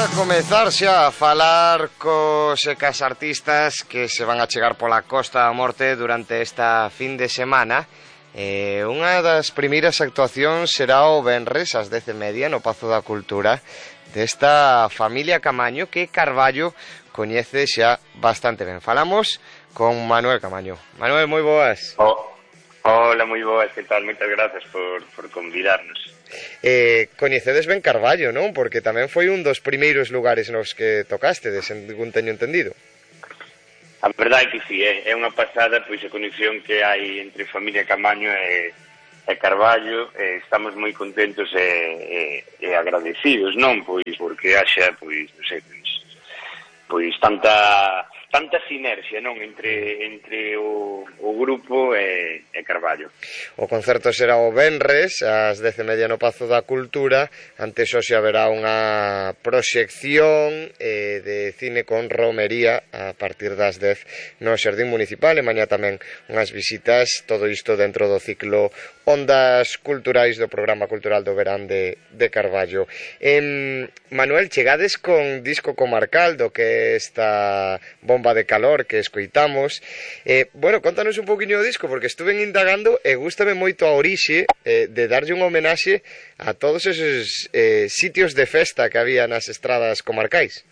comezar xa a falar cos e cas artistas que se van a chegar pola Costa da Morte durante esta fin de semana. Unha das primeiras actuacións será o venres ás 10:30 no Pazo da Cultura desta familia Camaño que Carballo coñece xa bastante ben. Falamos con Manuel Camaño. Manuel, moi boas. Hola, moi boas, que tal? Moitas grazas por convidarnos. Coñecedes ben Carballo, non? Porque tamén foi un dos primeiros lugares nos que tocastedes, según teño entendido. A verdade é que sí, é unha pasada pois a conexión que hai entre familia Camaño e Carballo. Estamos moi contentos e agradecidos, non? Pois porque haxa, pois, non sei, pois tanta sinerxia, non, entre o grupo e Carballo. O concerto será o venres ás 10:30 no Pazo da Cultura. Antes hoxe haberá unha proxección de cine con romería a partir das 10 no Xardín Municipal e mañá tamén unhas visitas, todo isto dentro do ciclo Ondas Culturais do Programa Cultural do Verán de Carballo. Manuel, chegades con disco comarcal do que esta bomba de calor que escoitamos. Bueno, contanos un pouquiño o disco, porque estuve indagando e gústame moito a orixe de darlle un homenaxe a todos esos sitios de festa que había nas estradas comarcais.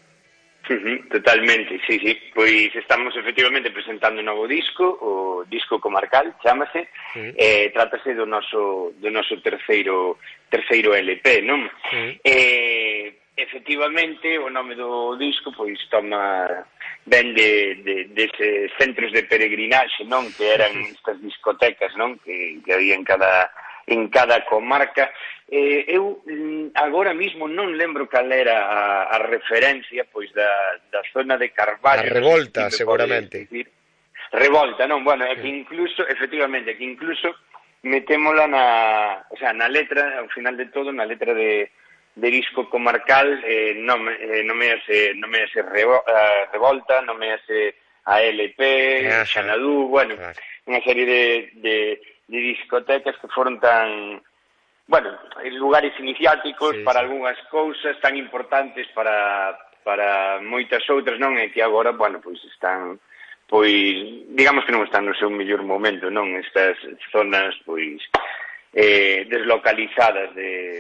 Totalmente, sí. Pois estamos efectivamente presentando un novo disco, o disco comarcal, chámase. Trátase do noso terceiro LP, non? Efectivamente, o nome do disco pois ven deses centros de peregrinaxe, non? Que eran estas discotecas, non? Que había en cada comarca. Eu agora mismo non lembro cal era a referencia pois da zona de Carballo. A Revolta, seguramente. Revolta, non? Bueno, é que incluso, efectivamente, metémola na letra, ao final de todo, na letra de disco comarcal, non me hace Revolta, non me hace a LP, Xanadú, bueno, unha serie de discotecas que foron tan, bueno, lugares iniciáticos para algunhas cousas tan importantes para moitas outras, non? E que agora, bueno, pois están, pois, digamos que non están no seu mellor momento, non? Estas zonas, pois, deslocalizadas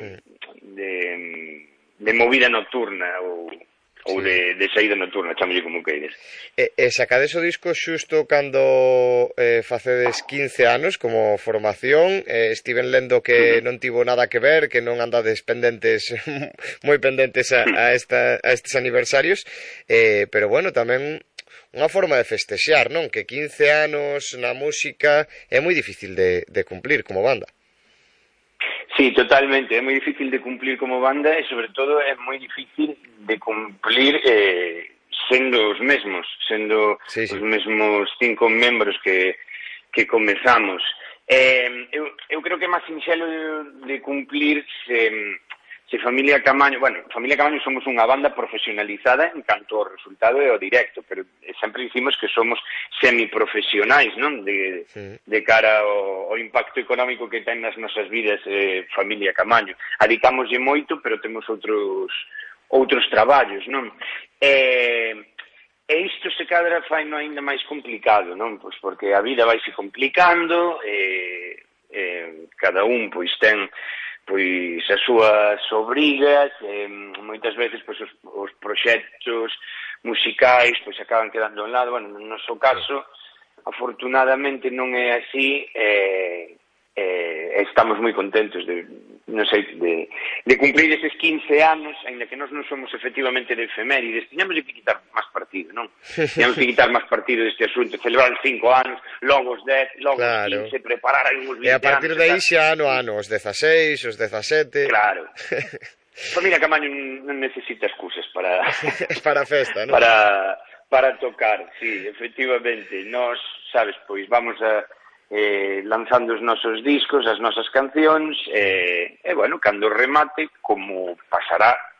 de movida nocturna ou de saída nocturna, chámolle como queires. E sacades o disco xusto cando facedes 15 anos como formación. Estiven lendo que non tivo nada que ver, que non andades pendentes moi pendentes a estes aniversarios, pero bueno, tamén unha forma de festexar, non? Que 15 anos na música é moi difícil de cumplir como banda. Sí, totalmente, é moi difícil de cumplir como banda e, sobre todo, é moi difícil de cumplir sendo os mesmos, os mesmos 5 membros que comezamos. Eu creo que é máis sinxelo de cumplir se Familia Camaño, bueno, Familia Camaño somos unha banda profesionalizada en canto ao resultado e ao directo, pero sempre dicimos que somos semiprofesionais, non? De cara ao impacto económico que ten nas nosas vidas Familia Camaño. Adicámoslle moito, pero temos outros traballos, non? E isto se cadra faino aínda máis complicado, non? Pois porque a vida vaise complicando, cada un pois ten pois as súas obrigas, moitas veces pois os proxectos musicais pois acaban quedando a un lado. Bueno, no noso caso, afortunadamente non é así, estamos moi contentos de cumprir eses 15 anos, aínda que nós non somos efectivamente de efemérides. Tiñamos que quitar máis partido, non? Tiñamos que quitar máis partido deste asunto, celebrar os 5 anos, logo os 10, logo os 15, preparar uns 20 anos. E a partir de aí xa ano, os 16, os 17... Claro. Familia Camaño non necesita excusas para a festa, non? Para tocar, sí, efectivamente. Nós, sabes, pois vamos lanzando os nosos discos, as nosas cancións, e bueno, cando remate, como pasará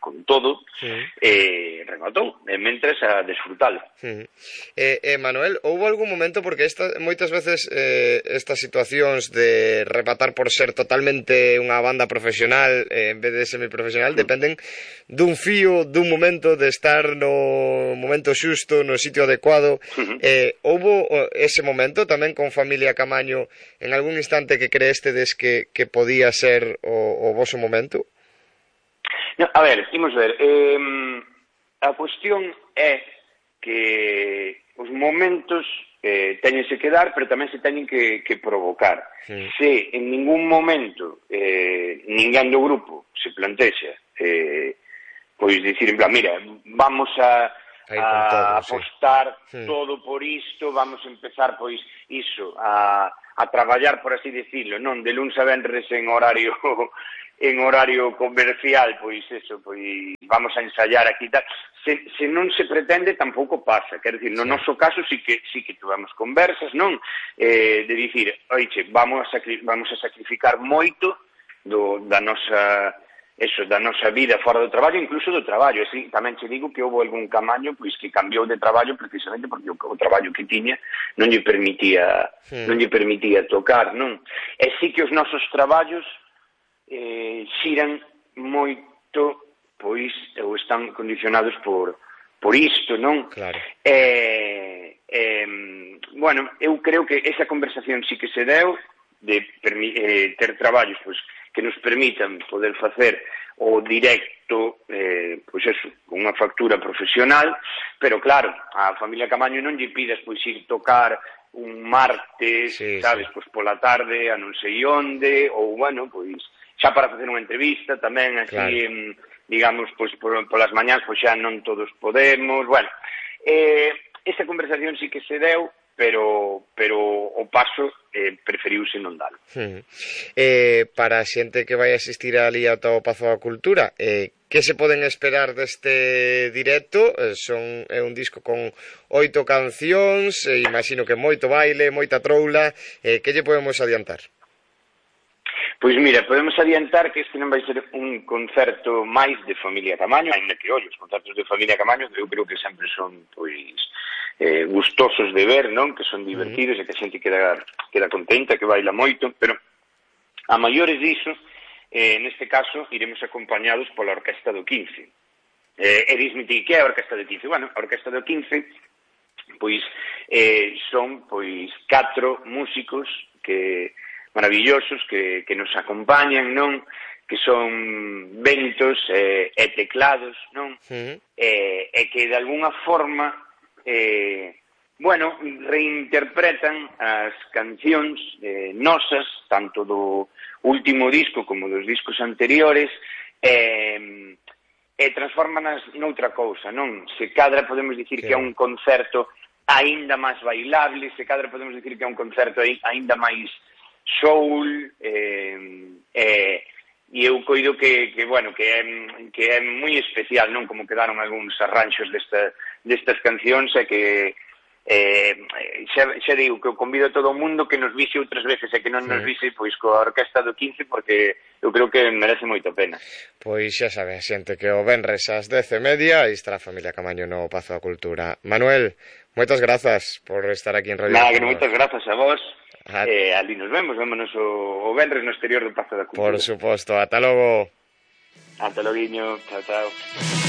con todo, rematou, e mentres a desfrutalo. Manuel, houve algún momento, porque moitas veces estas situacións de rematar por ser totalmente unha banda profesional en vez de semiprofesional dependen dun fío, dun momento, de estar no momento xusto, no sitio adecuado. Houve ese momento tamén con Familia Camaño en algún instante que creéstedes que podía ser o voso momento? No, a ver, imos ver, a cuestión é que os momentos teñense que dar, pero tamén se teñen que provocar. Se en ningún momento ninguén do grupo se plantexa pois dicir, en plan, mira, vamos a apostar todo por isto, vamos a empezar, pois, iso, a traballar, por así decirlo, non, de luns a venres en horario comercial, pois eso, pois vamos a ensayar aquí tal. Se non se pretende, tampouco pasa. Quer dicir, no noso caso sí que tivemos conversas, non? De dicir, oiche, vamos a sacrificar moito da nosa vida fora do traballo, incluso do traballo. Así, tamén che digo que houve algún Camaño pois que cambiou de traballo precisamente porque o traballo que tiña non lle permitía tocar, non? E sí que os nosos traballos xiran moito, pois, ou están condicionados por isto, non? Claro. Bueno, eu creo que esa conversación sí que se deu de ter traballos, pois, que nos permitan poder facer o directo, pois eso, con unha factura profesional, pero claro, a Familia Camaño non lle pidas pois ir tocar un martes, sabes, pois pola tarde a non sei onde, ou bueno, pois xa para facer unha entrevista tamén así, claro. Digamos, pois polas mañás pois xa non todos podemos, bueno, esa conversación sí que se deu, pero o paso preferiuse non dalo. Para a xente que vai asistir ali ao Pazo da Cultura, que se poden esperar deste directo? É un disco con 8 cancións, imagino que moito baile, moita troula, que lle podemos adiantar? Pois mira, podemos adiantar que este non vai ser un concerto máis de Familia Camaño, ainda que, ollo, os concertos de Familia Camaño eu creo que sempre son, pois, gustosos de ver, non? Que son divertidos e que a xente queda contenta, que baila moito, pero a maiores diso, neste caso, iremos acompañados pola Orquesta do 15. E disme ti, que é a Orquesta do 15? Bueno, a Orquesta do 15, pois, son, pois, 4 músicos maravillosos que nos acompañan, non? Que son ventos e teclados, non? E que de alguna forma reinterpretan as cancións nosas, tanto do último disco como dos discos anteriores, e transformanas noutra cousa, non? Se cadra podemos dicir que é un concerto aínda máis bailable, se cadra podemos dicir que é un concerto aínda máis soul, e eu coido que é moi especial, non? Como quedaron algúns arranxos destas cancións, e que xa digo que eu convido a todo o mundo que nos vise outras veces e que non nos vise pois coa Orquesta do 15, porque eu creo que merece moito a pena. Pois xa sabe a xente que o venres ás 10:30 e estará a Familia Camaño no Pazo da Cultura. Manuel, moitas grazas por estar aquí en Radio. Moitas grazas a vos. Ali nos vémonos o venres no exterior do Pazo da Cultura. Por suposto, ata logo. Ata loguiño, chao, chao.